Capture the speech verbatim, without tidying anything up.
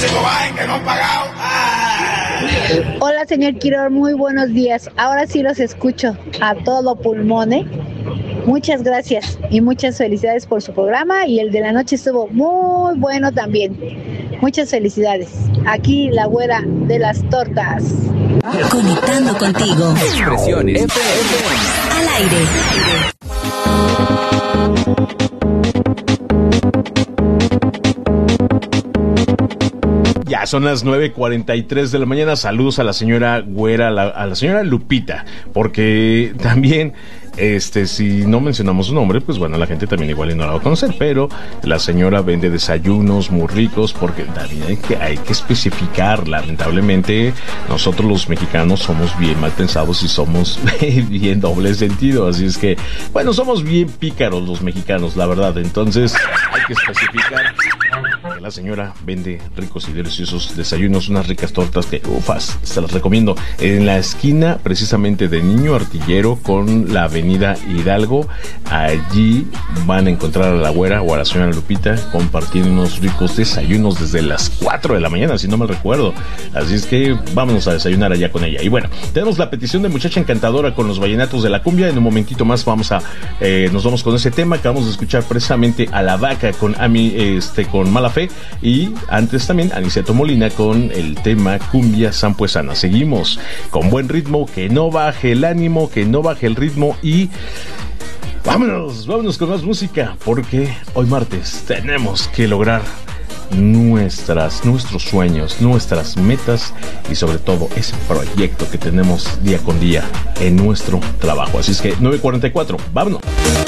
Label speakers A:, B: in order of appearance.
A: Hola, señor Quirón, muy buenos días. Ahora sí los escucho a todo pulmón, ¿eh? Muchas gracias y muchas felicidades por su programa, y el de la noche estuvo muy bueno también. Muchas felicidades. Aquí la güera de las tortas.
B: Conectando contigo.
C: Expresiones F M.
B: Al aire.
D: Ya son las nueve cuarenta y tres de la mañana. Saludos a la señora Güera, a la, a la señora Lupita, porque también, este, si no mencionamos su nombre, pues bueno, la gente también igual y no la va a conocer, pero la señora vende desayunos muy ricos, porque también hay que, hay que especificar. Lamentablemente, nosotros los mexicanos somos bien mal pensados y somos bien doble sentido, así es que, bueno, somos bien pícaros los mexicanos, la verdad. Entonces, hay que especificar que la señora vende ricos y deliciosos desayunos, unas ricas tortas que, ufas, se las recomiendo. En la esquina, precisamente, de Niño Artillero con la avenida Hidalgo, allí van a encontrar a la güera o a la señora Lupita compartiendo unos ricos desayunos desde las cuatro de la mañana, si no me recuerdo. Así es que vámonos a desayunar allá con ella. Y bueno, tenemos la petición de Muchacha Encantadora con los vallenatos de la cumbia. En un momentito más vamos a, eh, nos vamos con ese tema. Acabamos de escuchar precisamente a La Vaca con Ami, este, con Mala Fe, y antes también Aniceto Molina con el tema Cumbia Sampuesana. Seguimos con buen ritmo, que no baje el ánimo, que no baje el ritmo, y vámonos, vámonos con más música, porque hoy martes tenemos que lograr nuestras, nuestros sueños, nuestras metas y sobre todo ese proyecto que tenemos día con día en nuestro trabajo. Así es que nueve cuarenta y cuatro, vámonos.